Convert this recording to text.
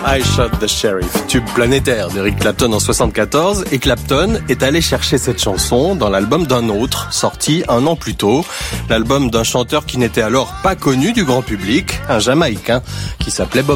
I Shot the Sheriff, tube planétaire d'Eric Clapton en 74, et Clapton est allé chercher cette chanson dans l'album d'un autre, sorti un an plus tôt, l'album d'un chanteur qui n'était alors pas connu du grand public, un Jamaïcain qui s'appelait Bob